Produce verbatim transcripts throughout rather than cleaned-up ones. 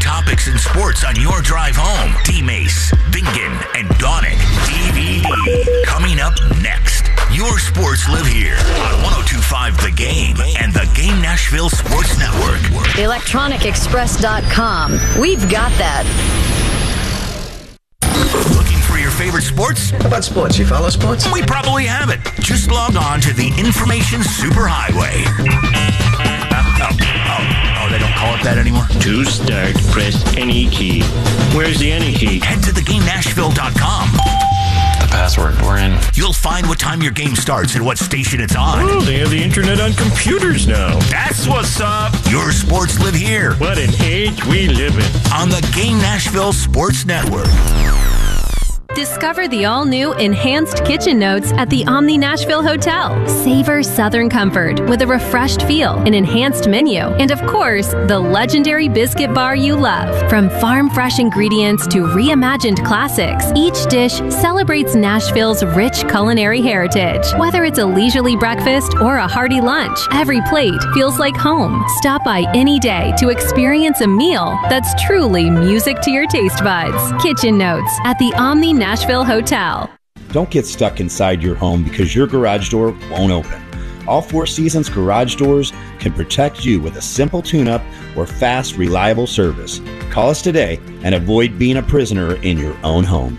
topics in sports on your drive home. D-Mace, Bingen, and Donick. D V D. Coming up next. Your sports live here on one oh two point five The Game and the Game Nashville Sports Network. electronic express dot com. We've got that. Looking for your favorite sports? How about sports? You follow sports? We probably have it. Just log on to the Information Superhighway. Uh, oh, oh, oh, they don't call it that anymore? To start, press any key. Where's the any key? Head to the game nashville dot com. The password, we're in. You'll find what time your game starts and what station it's on. Oh, they have the internet on computers now. That's what's up. Your sports live here. What an age we live in. On the Game Nashville Sports Network. Discover the all-new Enhanced Kitchen Notes at the Omni Nashville Hotel. Savor Southern comfort with a refreshed feel, an enhanced menu, and of course, the legendary biscuit bar you love. From farm-fresh ingredients to reimagined classics, each dish celebrates Nashville's rich culinary heritage. Whether it's a leisurely breakfast or a hearty lunch, every plate feels like home. Stop by any day to experience a meal that's truly music to your taste buds. Kitchen Notes at the Omni Nashville Hotel. Don't get stuck inside your home because your garage door won't open. All Four Seasons garage doors can protect you with a simple tune-up or fast, reliable service. Call us today and avoid being a prisoner in your own home.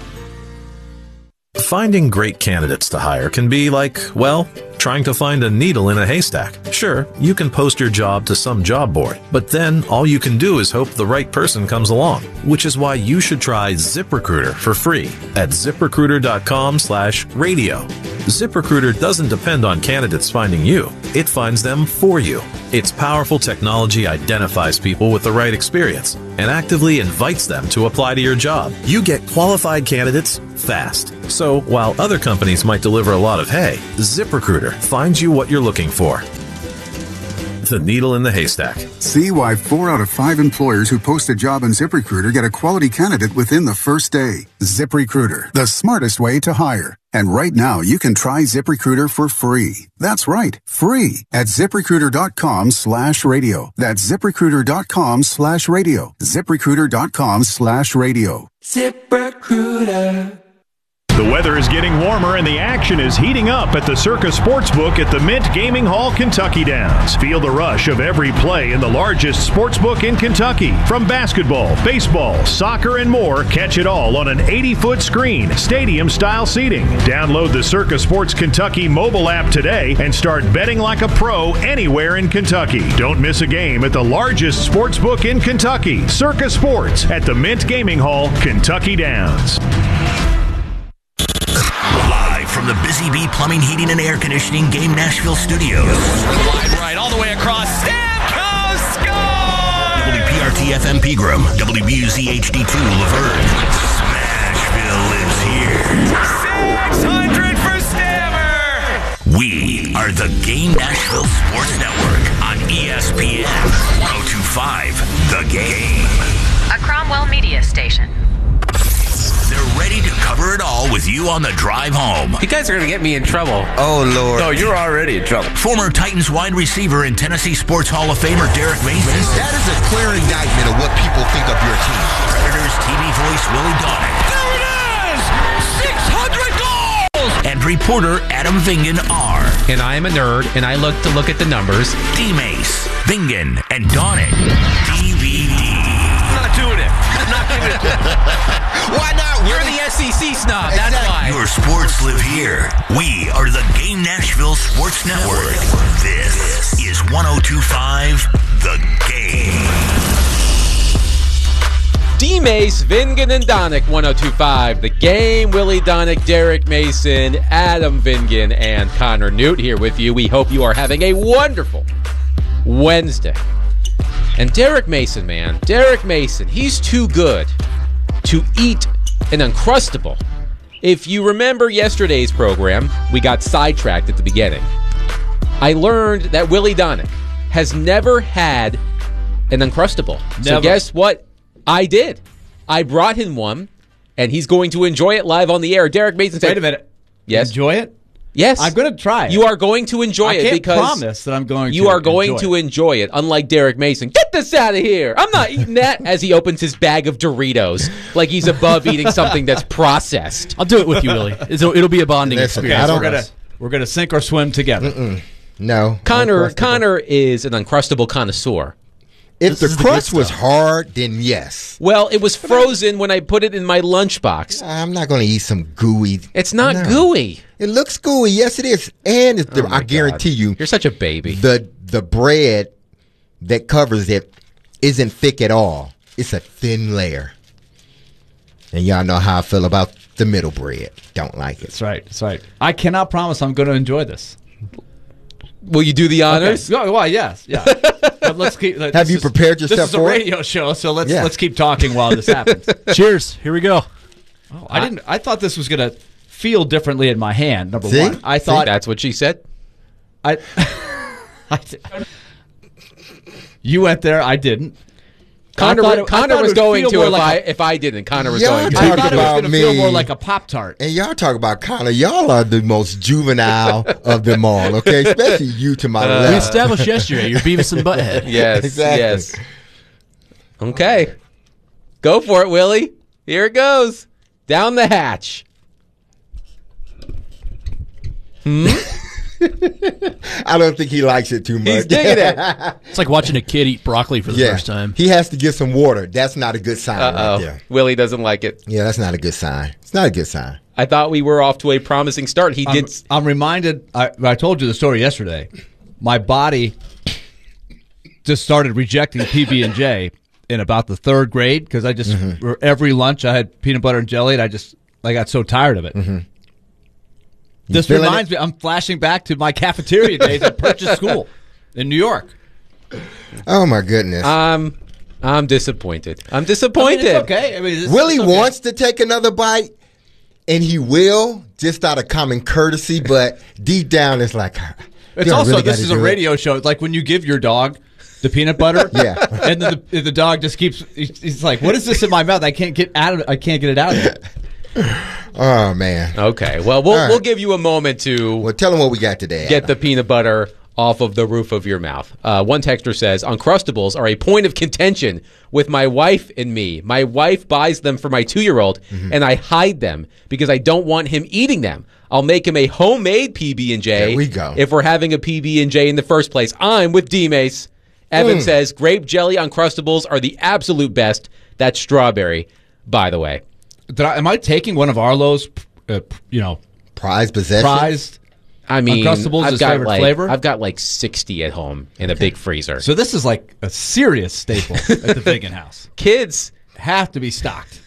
Finding great candidates to hire can be like, well, trying to find a needle in a haystack. Sure, you can post your job to some job board, but then all you can do is hope the right person comes along, which is why you should try ZipRecruiter for free at ZipRecruiter.com slash radio. ZipRecruiter doesn't depend on candidates finding you. It finds them for you. Its powerful technology identifies people with the right experience and actively invites them to apply to your job. You get qualified candidates fast. So while other companies might deliver a lot of hay, ZipRecruiter finds you what you're looking for. The needle in the haystack. See why four out of five employers who post a job on ZipRecruiter get a quality candidate within the first day. ZipRecruiter, the smartest way to hire. And right now, you can try ZipRecruiter for free. That's right, free at ZipRecruiter.com slash radio. That's ZipRecruiter.com slash radio. ZipRecruiter.com slash radio. ZipRecruiter. The weather is getting warmer and the action is heating up at the Circa Sportsbook at the Mint Gaming Hall, Kentucky Downs. Feel the rush of every play in the largest sportsbook in Kentucky. From basketball, baseball, soccer, and more, catch it all on an eighty-foot screen, stadium-style seating. Download the Circa Sports Kentucky mobile app today and start betting like a pro anywhere in Kentucky. Don't miss a game at the largest sportsbook in Kentucky, Circa Sports at the Mint Gaming Hall, Kentucky Downs. From the Busy Bee Plumbing, Heating, and Air Conditioning Game Nashville Studios. Wide right, all the way across. Stamkos score! W P R T F M Pegram, W B U Z H D two Laverne. Smashville lives here. six hundred for Stammer! We are the Game Nashville Sports Network on E S P N one oh two point five The Game. A Cromwell media station. They're ready to cover it all with you on the drive home. You guys are going to get me in trouble. Oh, Lord. No, you're already in trouble. Former Titans wide receiver and Tennessee Sports Hall of Famer Derek Mason. That is a clear indictment of what people think of your team. Predators T V voice Willie Donick. There it is! six hundred goals! And reporter Adam Vingen are. And I am a nerd, and I look to look at the numbers. D-Mace, Vingen, and Donick. D V D. I'm not doing it. I'm not doing it. Why not? You're the S E C snob, that's exactly. why. Your sports live here. We are the Game Nashville Sports Network. This is one oh two point five The Game. D-Mace, Vingen, and Donick, one oh two point five The Game. Willie Donick, Derek Mason, Adam Vingen, and Connor Newt here with you. We hope you are having a wonderful Wednesday. And Derek Mason, man, Derek Mason, he's too good to eat an Uncrustable. If you remember yesterday's program, we got sidetracked at the beginning. I learned that Willie Donick has never had an Uncrustable. Never. So guess what? I did. I brought him one, and he's going to enjoy it live on the air. Derek Mason said... Wait a minute. Yes? Enjoy it? Yes. I'm going to try it. You are going to enjoy I it can't because promise that I'm going you to are going enjoy to it. enjoy it, unlike Derek Mason. Get this out of here. I'm not eating that as he opens his bag of Doritos like he's above eating something that's processed. I'll do it with you, Willie. It'll, it'll be a bonding Listen, experience. okay, so for we're us. gonna we're gonna sink or swim together. Mm-mm. No. Connor Connor is an Uncrustable connoisseur. If This the is the crust good was stuff. hard, then yes. Well, it was frozen when I put it in my lunchbox. I'm not going to eat some gooey. It's not No. gooey. It looks gooey. Yes, it is. And it's the, Oh my I guarantee God. you, You're such a baby. The the bread that covers it isn't thick at all. It's a thin layer. And y'all know how I feel about the middle bread. Don't like it. That's right. That's right. I cannot promise I'm going to enjoy this. Will you do the honors? Okay. Well, yes, yeah. But let's keep. Let, Have this you is- prepared yourself This is a for it? radio show, so let's Yeah. let's keep talking while this happens. Cheers. Here we go. Oh, I didn't. I thought this was going to feel differently in my hand. Number See? one, I thought that's what she said. I. I you went there. I didn't. Connor, I thought it- I Connor thought it was would going feel to more if like I a- if I didn't. Connor was Y'all going to. talk I thought it was about going to feel me. more like a Pop Tart. And y'all talk about Connor. Y'all are the most juvenile of them all, okay? Especially you to my we left. established yesterday you're Beavis and Butthead. Yes, Exactly. yes. Okay. Go for it, Willie. Here it goes. Down the hatch. Hmm? I don't think he likes it too much. He's digging it. It's like watching a kid eat broccoli for the Yeah. first time. He has to get some water. That's not a good sign Uh-oh. right there. Willie doesn't like it. Yeah, that's not a good sign. It's not a good sign. I thought we were off to a promising start. He I'm, did. I'm reminded. I, I told you the story yesterday. My body just started rejecting P B and J in about the third grade because I just Mm-hmm. every lunch I had peanut butter and jelly, and I just I got so tired of it. Mm-hmm. This feeling reminds me. I'm flashing back to my cafeteria days at Purchase School in New York. Oh, my goodness. I'm, I'm disappointed. I'm I mean, disappointed. it's okay. I mean, it's, Willie it's okay. wants to take another bite, and he will, just out of common courtesy, but deep down it's like, It's "Do I also really this gotta is a do it?" radio show. It's like when you give your dog the peanut butter, Yeah. and then the, the dog just keeps. He's he's like, "What is this in my mouth? I can't get out of. I can't get it out of it." Oh, man. Okay. Well, we'll All right. we'll give you a moment to Well, tell him what we got today. get Adam. the peanut butter off of the roof of your mouth. Uh, one texter says, Uncrustables are a point of contention with my wife and me. My wife buys them for my two-year-old, Mm-hmm. and I hide them because I don't want him eating them. I'll make him a homemade P B and J. There we go. If we're having a P B and J in the first place. I'm with D-Mace. Evan Mm. says, grape jelly Uncrustables are the absolute best. That's strawberry, by the way. Did I, am I taking one of Arlo's, uh, you know, Prized possession? prized? I mean, Uncrustables I've his got favorite like, flavor? I've got like sixty at home in a big freezer. So this is like a serious staple at the Biggin house. Kids have to be stocked.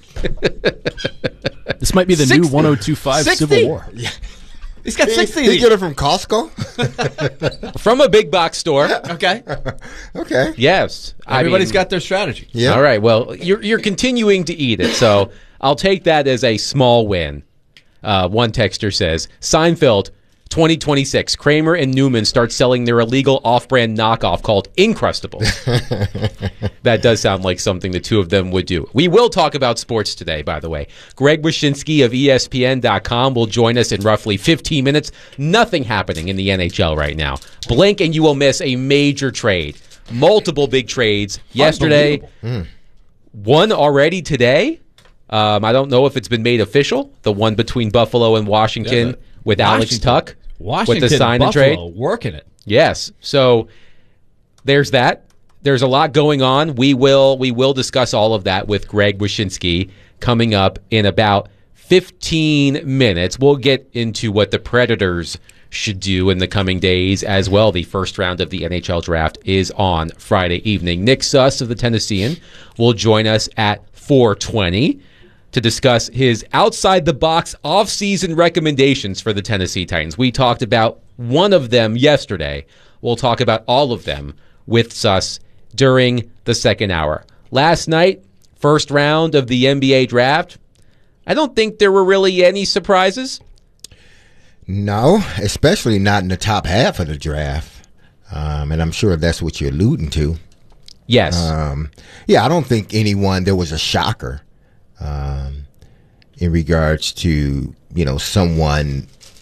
This might be the new one oh two five Civil War. Yeah. He's got He, sixty. he get it from Costco? From a big box store. Okay. Okay. Yes. I Everybody's mean- got their strategy. Yeah. All right. Well, you're you're continuing to eat it, so I'll take that as a small win. Uh, one texter says Seinfeld twenty twenty-six. Kramer and Newman start selling their illegal off-brand knockoff called Incrustables. That does sound like something the two of them would do. We will talk about sports today, by the way. Greg Wyshynski of E S P N dot com will join us in roughly fifteen minutes. Nothing happening in the N H L right now. Blink and you will miss a major trade. Multiple big trades yesterday. Mm. One already today. Um, I don't know if it's been made official. The one between Buffalo and Washington Yeah, the- with Alex Washington. Tuck Washington, with the sign and Buffalo, trade. working it. Yes. So there's that. There's a lot going on. We will we will discuss all of that with Greg Wyshynski coming up in about fifteen minutes. We'll get into what the Predators should do in the coming days as well. The first round of the N H L draft is on Friday evening. Nick Suss of the Tennessean will join us at four twenty to discuss his outside-the-box off-season recommendations for the Tennessee Titans. We talked about one of them yesterday. We'll talk about all of them with Suss during the second hour. Last night, first round of the N B A draft, I don't think there were really any surprises. No, especially not in the top half of the draft. Um, and I'm sure that's what you're alluding to. Yes. Um, yeah, I don't think anyone, there was a shocker um, in regards to, you know, someone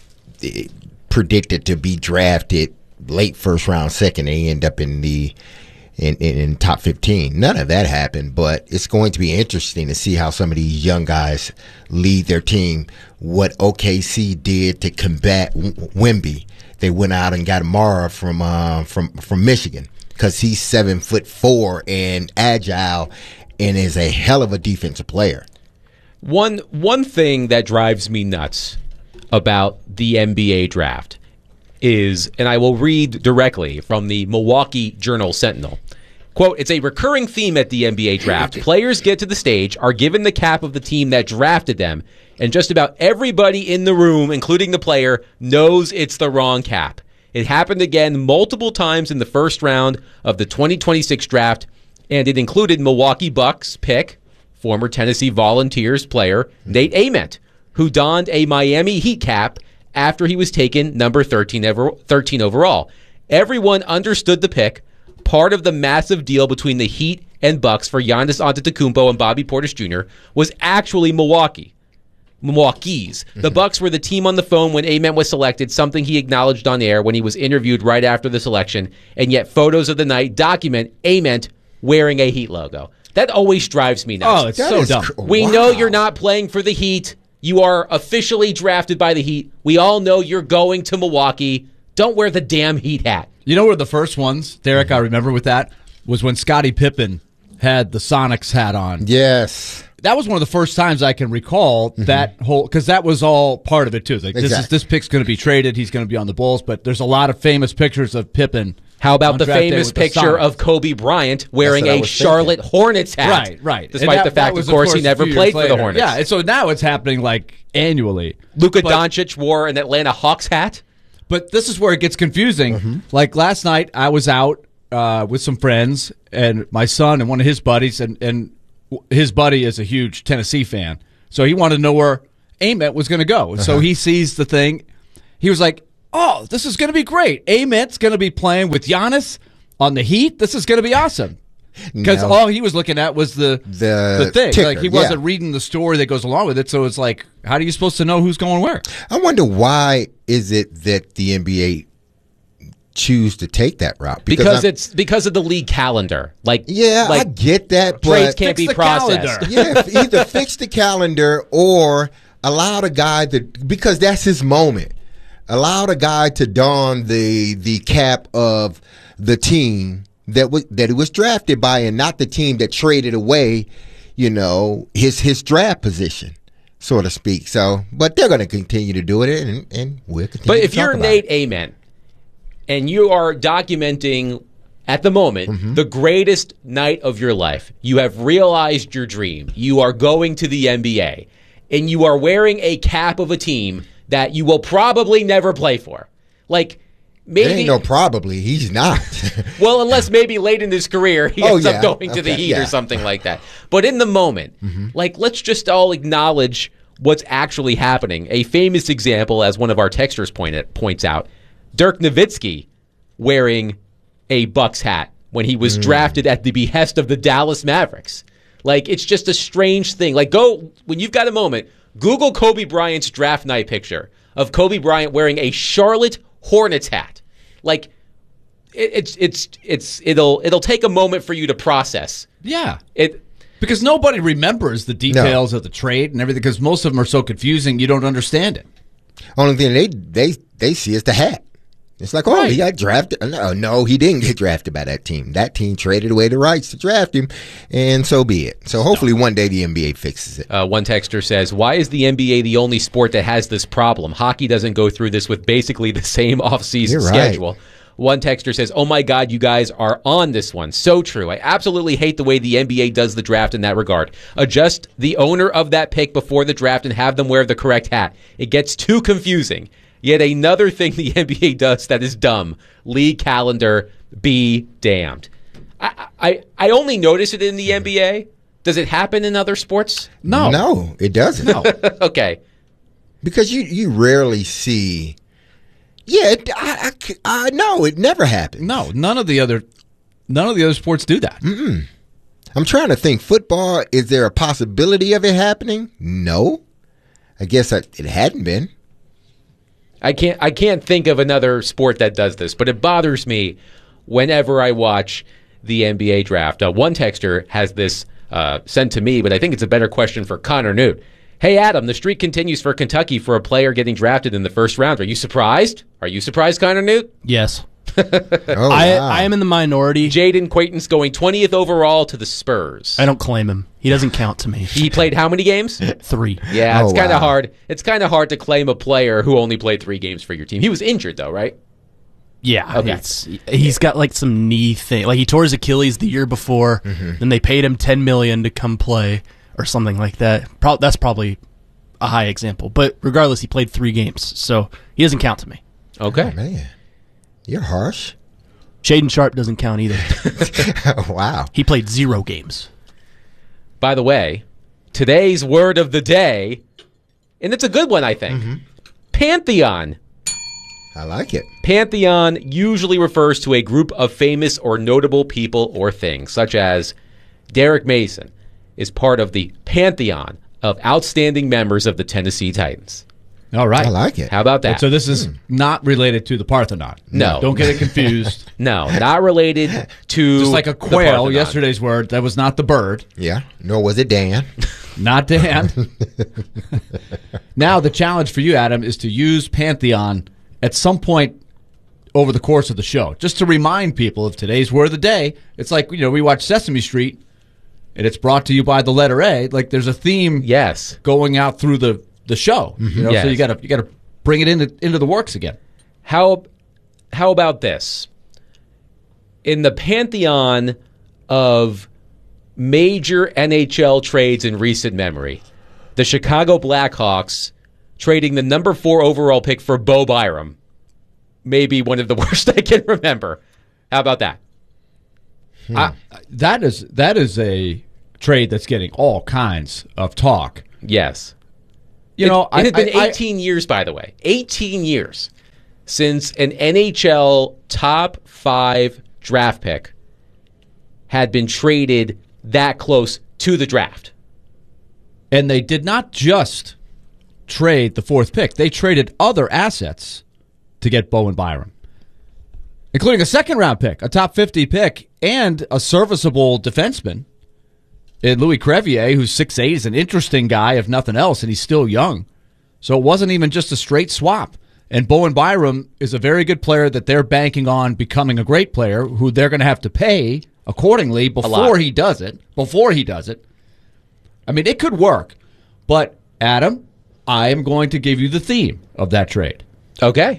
predicted to be drafted late first round, second. They end up in the in, in, in top fifteen. None of that happened, but it's going to be interesting to see how some of these young guys lead their team. What O K C did to combat Wemby. They went out and got Amara from uh, from from Michigan because he's seven foot four and agile and is a hell of a defensive player. One one thing that drives me nuts about the N B A draft is, and I will read directly from the Milwaukee Journal-Sentinel, quote, "It's a recurring theme at the N B A draft. Players get to the stage, are given the cap of the team that drafted them, and just about everybody in the room, including the player, knows it's the wrong cap. It happened again multiple times in the first round of the twenty twenty-six draft, and it included Milwaukee Bucks pick, former Tennessee Volunteers player Nate Ament, who donned a Miami Heat cap after he was taken number thirteen, ever, thirteen overall. Everyone understood the pick, part of the massive deal between the Heat and Bucks for Giannis Antetokounmpo and Bobby Portis Junior was actually Milwaukee. Milwaukee's. The Bucks were the team on the phone when Ament was selected, something he acknowledged on air when he was interviewed right after the selection, and yet photos of the night document Ament wearing a Heat logo. That always drives me nuts. Oh, it's so dumb. Cr- we wow. know you're not playing for the Heat. You are officially drafted by the Heat. We all know you're going to Milwaukee. Don't wear the damn Heat hat. You know where the first ones, Derek, I remember with that, was when Scottie Pippen had the Sonics hat on. Yes. That was one of the first times I can recall mm-hmm. that whole, because that was all part of it too. Like, exactly. this is this pick's going to be traded. He's going to be on the Bulls, but there's a lot of famous pictures of Pippen. How about the famous picture of Kobe Bryant wearing a Charlotte thinking. Hornets hat? Right, right. Despite that, the fact, was, of course, of course, he never played for the Hornets. Yeah, and so now it's happening like annually. Luka Doncic wore an Atlanta Hawks hat. But this is where it gets confusing. Mm-hmm. Like last night, I was out uh, with some friends, and my son and one of his buddies, and, and his buddy is a huge Tennessee fan. So he wanted to know where Ament was going to go. Uh-huh. So he sees the thing. He was like, oh, this is going to be great. Ament's going to be playing with Giannis on the Heat. This is going to be awesome. Because no. all he was looking at was the the, the thing. Ticker, like he wasn't yeah. reading the story that goes along with it. So it's like, how are you supposed to know who's going where? I wonder why is it that the N B A choose to take that route? Because, because it's because of the league calendar. Like yeah, like I get that. Trades but can't be processed. Calendar. Yeah, either fix the calendar or allow the guy to, because that's his moment. Allow the guy to don the the cap of the team that was that he was drafted by, and not the team that traded away, you know, his his draft position, so to speak. So, but they're going to continue to do it, and, and we'll continue. But to if talk you're about Nate it. Ament, and you are documenting at the moment Mm-hmm. the greatest night of your life, you have realized your dream. You are going to the N B A, and you are wearing a cap of a team that you will probably never play for, like. Maybe There ain't no probably. He's not. Well, unless maybe late in his career he Oh, ends yeah. up going to Okay, the Heat yeah. or something like that. But in the moment, Mm-hmm. like, let's just all acknowledge what's actually happening. A famous example, as one of our texters point points out, Dirk Nowitzki wearing a Bucks hat when he was Mm. drafted at the behest of the Dallas Mavericks. Like, it's just a strange thing. Like, go, when you've got a moment, Google Kobe Bryant's draft night picture of Kobe Bryant wearing a Charlotte Hornets hat. Like, it, it's it's it's it'll it'll take a moment for you to process. Yeah, it because nobody remembers the details no. of the trade and everything. Because most of them are so confusing, you don't understand it. Only thing they they they see is the hat. It's like, oh, right. he got drafted. No, no, he didn't get drafted by that team. That team traded away the rights to draft him, and so be it. So hopefully one day the N B A fixes it. Uh, one texter says, why is the N B A the only sport that has this problem? Hockey doesn't go through this with basically the same off-season You're right. schedule. One texter says, oh my God, you guys are on this one. So true. I absolutely hate the way the N B A does the draft in that regard. Adjust the owner of that pick before the draft and have them wear the correct hat. It gets too confusing. Yet another thing the N B A does that is dumb. League calendar, be damned. I, I, I only notice it in the N B A. Does it happen in other sports? No. No, it doesn't. No. Okay. Because you, you rarely see... Yeah, it, I, I, I, no, it never happens. No, none of the other none of the other sports do that. Mm-mm. I'm trying to think. Football, is there a possibility of it happening? No. I guess I, it hadn't been. I can't I can't think of another sport that does this, but it bothers me whenever I watch the N B A draft. Uh, one texter has this uh, sent to me, but I think it's a better question for Connor Newt. Hey, Adam, the streak continues for Kentucky for a player getting drafted in the first round. Are you surprised? Are you surprised, Connor Newt? Yes. Oh, I, wow. I am in the minority. Jaden Quaintance going twentieth overall to the Spurs. I don't claim him. He doesn't count to me. He played how many games? Three. Yeah, Oh, it's kind of wow. hard. It's kind of hard to claim a player who only played three games for your team. He was injured, though, right? Yeah, Okay. it's, he's got like some knee thing. Like he tore his Achilles the year before, Mm-hmm. then they paid him ten million dollars to come play or something like that. Pro- that's probably a high example, but regardless, he played three games, so he doesn't count to me. Okay. Oh, man, you're harsh. Shaden Sharp doesn't count either. Wow. He played zero games. By the way, today's word of the day, and it's a good one, I think. Mm-hmm. Pantheon. I like it. Pantheon usually refers to a group of famous or notable people or things, such as Derek Mason is part of the pantheon of outstanding members of the Tennessee Titans. All right. I like it. How about that? And so this is not related to the Parthenon. No. Don't get it confused. No, not related to Just like a the quail, Parthenon. yesterday's word, that was not the bird. Yeah. Nor was it Dan. Not Dan. Now the challenge for you, Adam, is to use Pantheon at some point over the course of the show, just to remind people of today's word of the day. It's like, you know, we watch Sesame Street, and it's brought to you by the letter A. Like there's a theme Yes. going out through the, the show. You know, Yes. so you gotta you gotta bring it into into the works again. How how about this? In the pantheon of major N H L trades in recent memory, the Chicago Blackhawks trading the number four overall pick for Bo Byram may be one of the worst I can remember. How about that? I, that is that is a trade that's getting all kinds of talk. Yes. You know, it, I, it had been I- I- eighteen years, by the way. eighteen years since an N H L top five draft pick had been traded that close to the draft. And they did not just trade the fourth pick. They traded other assets to get Bowen Byram, including a second-round pick, a top fifty pick, and a serviceable defenseman in Louis Crevier, who's six eight, is an interesting guy, if nothing else, and he's still young. So it wasn't even just a straight swap. And Bowen Byram is a very good player that they're banking on becoming a great player, who they're going to have to pay accordingly before he does it. Before he does it. I mean, it could work. But, Adam, I am going to give you the theme of that trade. Okay.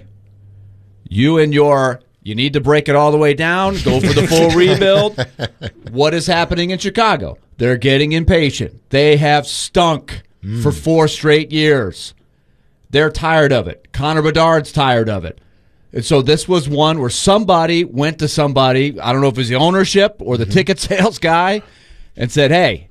You and your, you need to break it all the way down, go for the full rebuild. What is happening in Chicago? They're getting impatient. They have stunk mm. for four straight years. They're tired of it. Connor Bedard's tired of it. And so this was one where somebody went to somebody, I don't know if it was the ownership or the mm-hmm. ticket sales guy, and said, hey,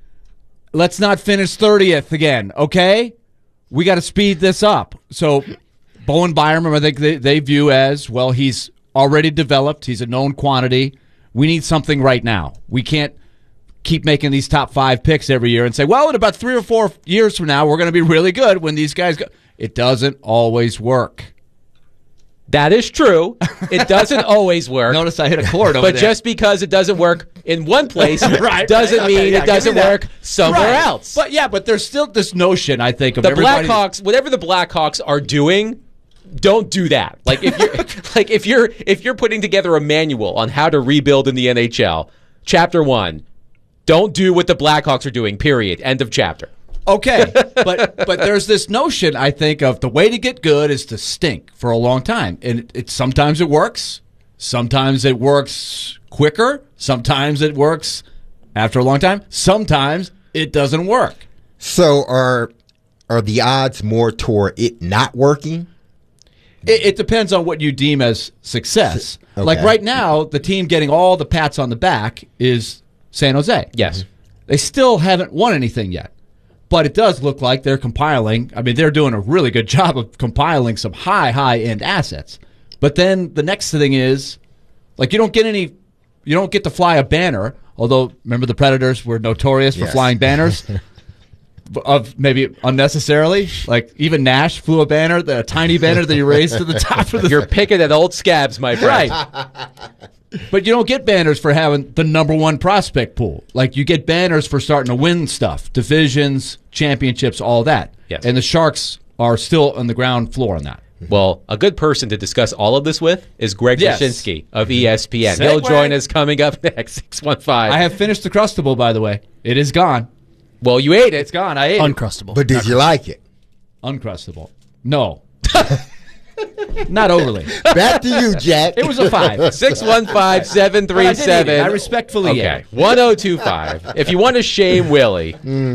let's not finish thirtieth again, okay? We got to speed this up. So Bowen Byram, I think they, they view as, well, he's already developed. He's a known quantity. We need something right now. We can't keep making these top five picks every year and say, well, in about three or four years from now, we're going to be really good when these guys go. It doesn't always work. That is true. It doesn't always work. Notice I hit a chord over but there. But just because it doesn't work in one place right, doesn't right, mean okay, yeah, it doesn't me work somewhere right. else. But yeah, but there's still this notion, I think, of the everybody. Blackhawks, whatever the Blackhawks are doing, don't do that. Like if you're like if you're if you're putting together a manual on how to rebuild in the N H L, chapter one, don't do what the Blackhawks are doing. Period. End of chapter. Okay, but but there's this notion, I think, of the way to get good is to stink for a long time, and it, it sometimes it works, sometimes it works quicker, sometimes it works after a long time, sometimes it doesn't work. So are are the odds more toward it not working? It, it depends on what you deem as success. Okay. Like right now, the team getting all the pats on the back is San Jose. Yes, they still haven't won anything yet. But it does look like they're compiling. I mean, they're doing a really good job of compiling some high, high-end assets. But then the next thing is, like, you don't get any, you don't get to fly a banner. Although, remember the Predators were notorious for yes. flying banners. of maybe unnecessarily. Like even Nash flew a banner, the a tiny banner that he raised to the top of the. You're picking at old scabs, my friend. Right. But you don't get banners for having the number one prospect pool. Like you get banners for starting to win stuff, divisions, championships, all that. Yes. And the Sharks are still on the ground floor on that. Well, a good person to discuss all of this with is Greg Yes. Wyshynski of E S P N. Segue. He'll join us coming up next. six one five. I have finished the Crustable, by the way. It is gone. Well, you ate it. It's gone. I ate Uncrustable. But did you like it? Uncrustable. No. Not overly. Back to you, Jack. It was a five. six one five, seven three seven. I respectfully Okay. ate. one oh two five. If you want to shame Willie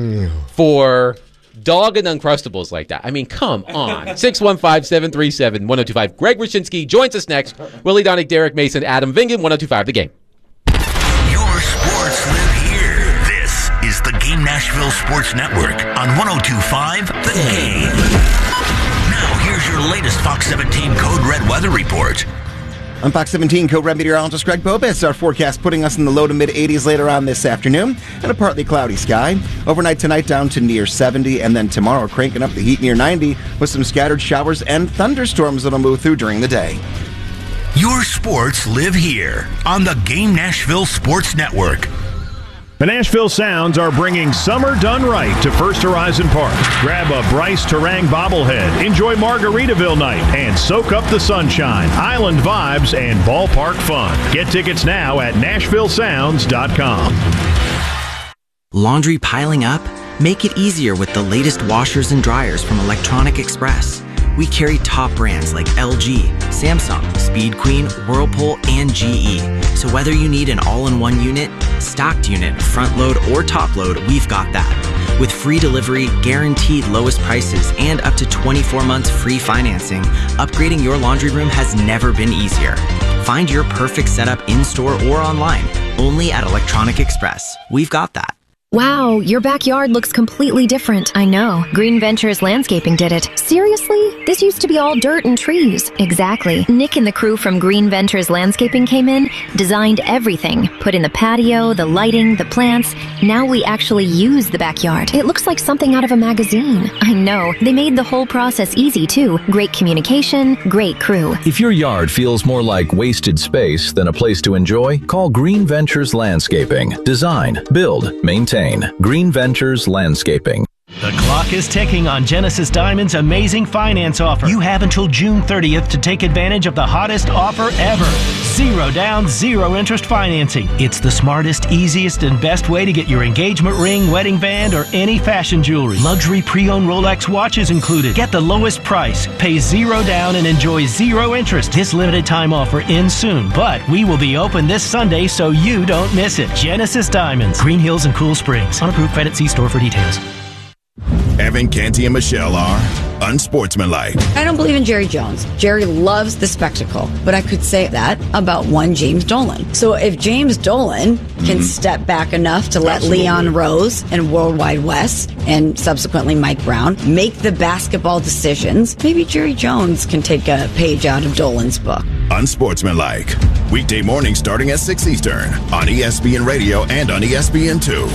for dog and Uncrustables like that, I mean, come on. six one five, seven three seven, one oh two five. Greg Wyshynski joins us next. Willie Donick, Derek Mason, Adam Vingan, one oh two five The Game. Your sports live here. This is the Game Nashville Sports Network on one oh two five The Game. Now, here's your latest Fox seventeen Code Red weather report. I'm Fox seventeen Code Red meteorologist Greg Bobis. Our forecast putting us in the low to mid eighties later on this afternoon, and a partly cloudy sky. Overnight tonight down to near seventy, and then tomorrow cranking up the heat near ninety with some scattered showers and thunderstorms that'll move through during the day. Your sports live here on the Game Nashville Sports Network. The Nashville Sounds are bringing summer done right to First Horizon Park. Grab a Bryce Terang bobblehead, enjoy Margaritaville night, and soak up the sunshine, island vibes, and ballpark fun. Get tickets now at nashville sounds dot com. Laundry piling up? Make it easier with the latest washers and dryers from Electronic Express. We carry top brands like L G, Samsung, Speed Queen, Whirlpool, and G E. So whether you need an all-in-one unit, stocked unit, front load, or top load, we've got that. With free delivery, guaranteed lowest prices, and up to twenty-four months free financing, upgrading your laundry room has never been easier. Find your perfect setup in-store or online, only at Electronic Express. We've got that. Wow, your backyard looks completely different. I know. Green Ventures Landscaping did it. Seriously? This used to be all dirt and trees. Exactly. Nick and the crew from Green Ventures Landscaping came in, designed everything, put in the patio, the lighting, the plants. Now we actually use the backyard. It looks like something out of a magazine. I know. They made the whole process easy, too. Great communication, great crew. If your yard feels more like wasted space than a place to enjoy, call Green Ventures Landscaping. Design, build, maintain. Green Ventures Landscaping. The clock is ticking on Genesis Diamond's amazing finance offer. You have until June thirtieth to take advantage of the hottest offer ever. Zero down, zero interest financing. It's the smartest, easiest, and best way to get your engagement ring, wedding band, or any fashion jewelry. Luxury pre-owned Rolex watches included. Get the lowest price, pay zero down, and enjoy zero interest. This limited time offer ends soon, but we will be open this Sunday so you don't miss it. Genesis Diamonds, Green Hills and Cool Springs. Unapproved credit, see store for details. Evan, Canty, and Michelle are unsportsmanlike. I don't believe in Jerry Jones. Jerry loves the spectacle, but I could say that about one James Dolan. So if James Dolan can mm-hmm. step back enough to let Absolutely. Leon Rose and Worldwide Wes and subsequently Mike Brown make the basketball decisions, maybe Jerry Jones can take a page out of Dolan's book. Unsportsmanlike. Weekday mornings starting at six Eastern on E S P N Radio and on E S P N two.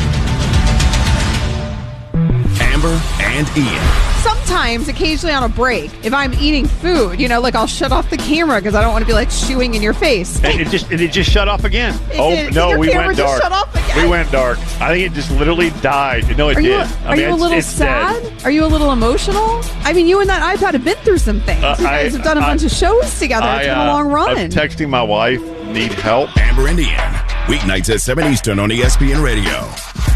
Amber and Ian. Sometimes, occasionally on a break, if I'm eating food, you know, like I'll shut off the camera because I don't want to be like chewing in your face. And it just and it just shut off again. It oh did, no, we went dark. Shut off again? We went dark. I think it just literally died. No, it are did. You, I are mean, you a little sad? Dead. Are you a little emotional? I mean, you and that iPad have been through some things. Uh, you guys I, have done a I, bunch of shows together. I, it's been a long run. I'm texting my wife. Need help. Amber and Ian. Weeknights at seven Eastern on E S P N Radio.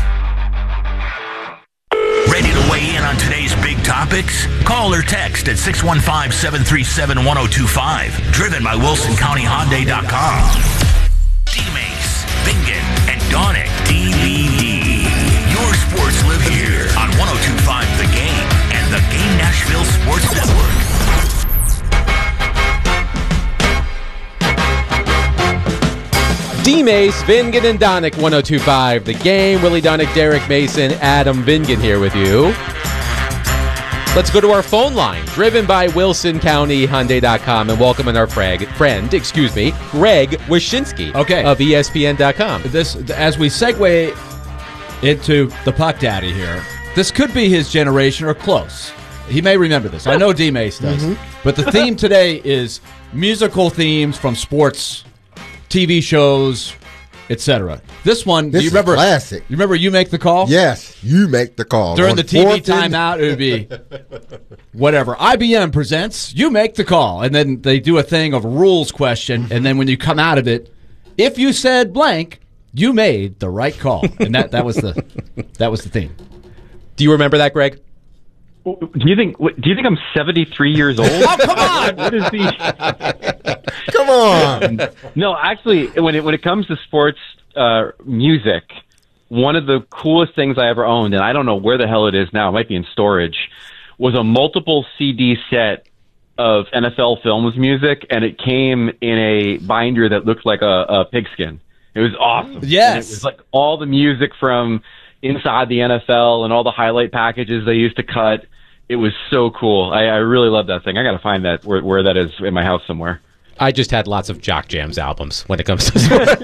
Ready to weigh in on today's big topics? Call or text at six one five, seven three seven, one oh two five. Driven by Wilson County Hyundai dot com. D-Mace, Bingen, and Donick D V D. Your sports live here on one oh two five The Game and the Game Nashville Sports Network. D-Mace, Vingan, and Donick, one oh two five The Game. Willie Donick, Derek Mason, Adam Vingan here with you. Let's go to our phone line, driven by Wilson County Hyundai dot com, and welcome in our frag, friend, excuse me, Greg Wyshynski okay. of E S P N dot com. This, as we segue into the Puck Daddy here, This could be his generation or close. He may remember this. I know D-Mace does. Mm-hmm. But the theme today is musical themes from sports, T V shows, et cetera. This one, This do you is remember? classic. You remember You Make the Call? Yes, you make the call. During On the T V fourth and- timeout, it would be whatever. I B M presents You Make the Call. And then they do a thing of rules question. And then when you come out of it, if you said blank, you made the right call. And that, that was the that was the theme. Do you remember that, Greg? Do you think? Do you think I'm seventy-three years old? Oh, come on! What is the? Come on! No, actually, when it when it comes to sports uh, music, one of the coolest things I ever owned, and I don't know where the hell it is now. It might be in storage. Was a multiple C D set of N F L Films music, and it came in a binder that looked like a, a pigskin. It was awesome. Yes, and it was like all the music from inside the N F L and all the highlight packages they used to cut. It was so cool. I, I really love that thing. I got to find that where, where that is in my house somewhere. I just had lots of Jock Jams albums when it comes to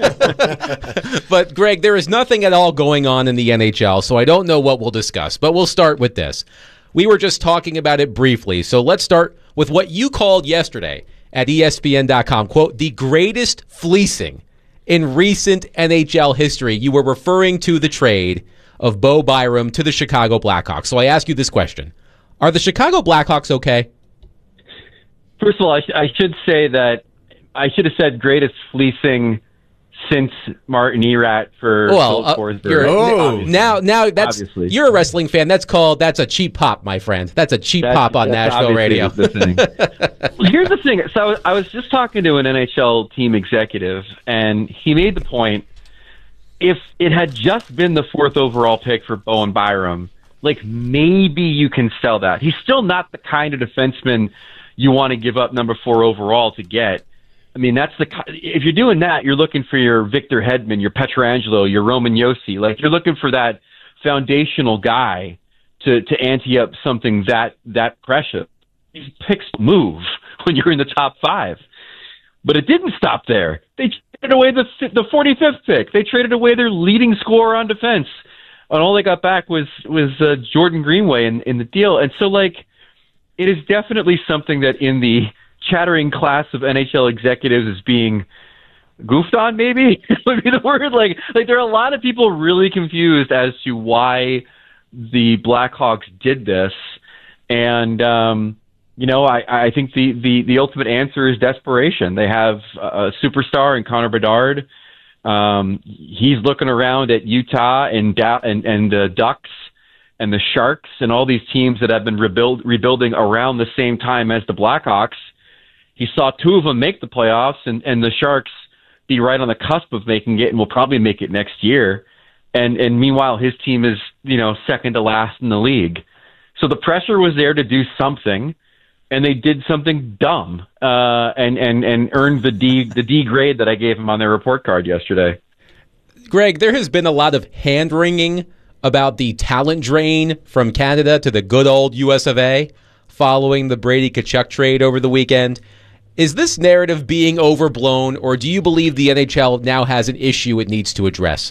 sports. But, Greg, there is nothing at all going on in the N H L, so I don't know what we'll discuss. But we'll start with this. We were just talking about it briefly, so let's start with what you called yesterday at E S P N dot com, quote, the greatest fleecing in recent N H L history. You were referring to the trade of Bo Byram to the Chicago Blackhawks. So I ask you this question. Are the Chicago Blackhawks okay? First of all, I, sh- I should say that I should have said greatest fleecing since Martin Erat for well, Phil uh, Forsberg. you're, Oh. now, now that's Obviously. you're a wrestling fan. That's called that's a cheap pop, my friend. That's a cheap That's- pop on that's Nashville obviously radio. the thing. Well, here's the thing. So I was, I was just talking to an N H L team executive, and he made the point, if it had just been the fourth overall pick for Bowen Byram, like maybe you can sell that. He's still not the kind of defenseman you want to give up number four overall to get. I mean, that's the if you're doing that, you're looking for your Victor Hedman, your Pietrangelo, your Roman Josi. Like you're looking for that foundational guy to to ante up something that that precious. These picks move when you're in the top five, but it didn't stop there. They traded away the the forty-fifth pick. They traded away their leading scorer on defense, and all they got back was was uh, Jordan Greenway in in the deal. And so, like, it is definitely something that in the chattering class of N H L executives is being goofed on, maybe would be the word. Like, like there are a lot of people really confused as to why the Blackhawks did this. And, um, you know, I, I think the, the, the ultimate answer is desperation. They have a superstar in Connor Bedard. Um, he's looking around at Utah and, da- and, and the Ducks and the Sharks and all these teams that have been rebuild, rebuilding around the same time as the Blackhawks. He saw two of them make the playoffs, and, and the Sharks be right on the cusp of making it, and will probably make it next year. And and meanwhile, his team is, you know, second to last in the league. So the pressure was there to do something, and they did something dumb, uh, and and and earned the D the D grade that I gave him on their report card yesterday. Greg, there has been a lot of hand wringing about the talent drain from Canada to the good old U S of A following the Brady Tkachuk trade over the weekend. Is this narrative being overblown, or do you believe the N H L now has an issue it needs to address?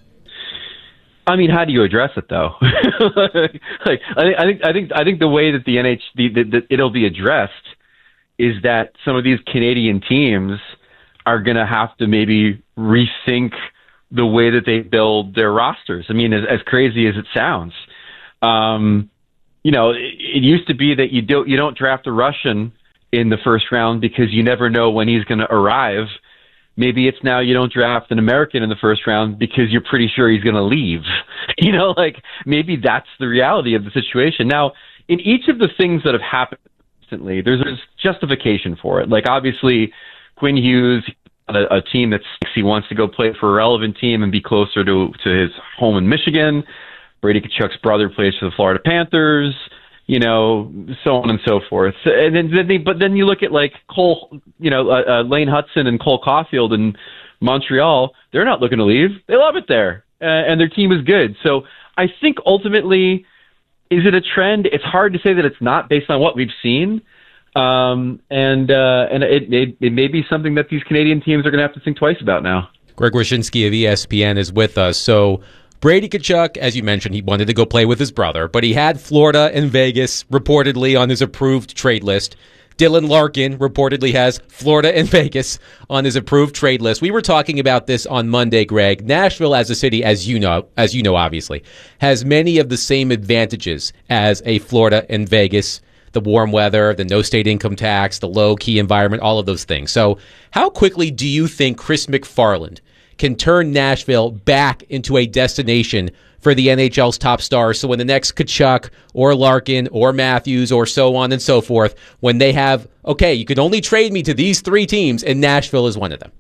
I mean, how do you address it, though? like, I, I think, I think, I think the way that the N H the, the, the, it'll be addressed is that some of these Canadian teams are going to have to maybe rethink the way that they build their rosters. I mean, as, as crazy as it sounds, um, you know, it, it used to be that you don't you don't draft a Russian in the first round because you never know when he's going to arrive. Maybe it's now you don't draft an American in the first round because you're pretty sure he's going to leave. You know, like maybe that's the reality of the situation. Now, in each of the things that have happened recently, there's, there's justification for it. Like obviously, Quinn Hughes, a, a team that's he wants to go play for a relevant team and be closer to to his home in Michigan. Brady Tkachuk's brother plays for the Florida Panthers. You know, so on and so forth. And then, then they, but then you look at like Cole, you know, uh, uh, Lane Hudson and Cole Caulfield in Montreal. They're not looking to leave. They love it there, uh, and their team is good. So I think ultimately, is it a trend? It's hard to say that it's not based on what we've seen, um, and uh, and it, it it may be something that these Canadian teams are going to have to think twice about now. Greg Wyshynski of E S P N is with us. So, Brady Tkachuk, as you mentioned, he wanted to go play with his brother, but he had Florida and Vegas reportedly on his approved trade list. Dylan Larkin reportedly has Florida and Vegas on his approved trade list. We were talking about this on Monday, Greg. Nashville as a city, as you know, as you know, obviously, has many of the same advantages as a Florida and Vegas. The warm weather, the no state income tax, the low key environment, all of those things. So how quickly do you think Chris McFarland can turn Nashville back into a destination for the N H L's top stars? So when the next Tkachuk or Larkin or Matthews or so on and so forth, when they have, okay, you can only trade me to these three teams, and Nashville is one of them.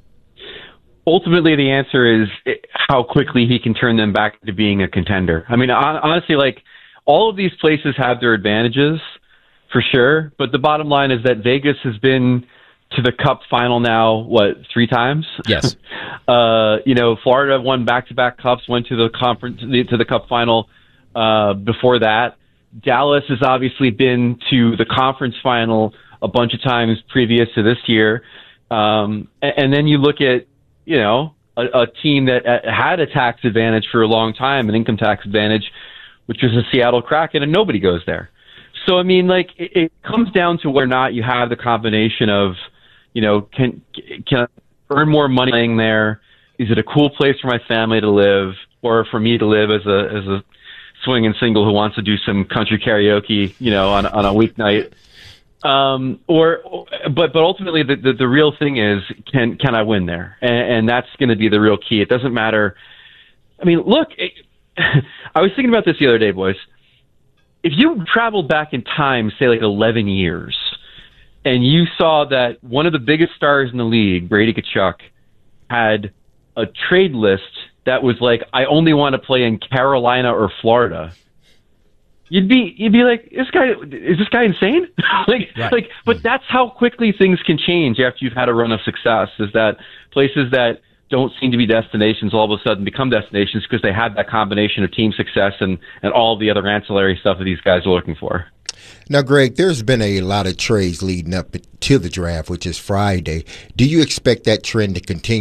Ultimately, the answer is how quickly he can turn them back to being a contender. I mean, honestly, like, all of these places have their advantages, for sure, but the bottom line is that Vegas has been to the Cup final now, what, three times? Yes. uh, you know, Florida won back-to-back Cups, went to the conference to the Cup final uh, before that. Dallas has obviously been to the conference final a bunch of times previous to this year. Um, and, and then you look at, you know, a, a team that had a tax advantage for a long time, an income tax advantage, which was the Seattle Kraken, and nobody goes there. So, I mean, like, it, it comes down to whether or not you have the combination of, you know, can can I earn more money playing there? Is it a cool place for my family to live, or for me to live as a as a swinging single who wants to do some country karaoke, you know, on on a weeknight? Um, or, but but ultimately, the, the the real thing is, can can I win there? And, and that's going to be the real key. It doesn't matter. I mean, look, it, I was thinking about this the other day, boys. If you traveled back in time, say like eleven years, and you saw that one of the biggest stars in the league, Brady Tkachuk, had a trade list that was like, I only want to play in Carolina or Florida, you'd be you'd be like, this guy is this guy insane? like right. like, but that's how quickly things can change after you've had a run of success. Is that places that don't seem to be destinations all of a sudden become destinations because they had that combination of team success and, and all the other ancillary stuff that these guys are looking for. Now, Greg, there's been a lot of trades leading up to the draft, which is Friday. Do you expect that trend to continue?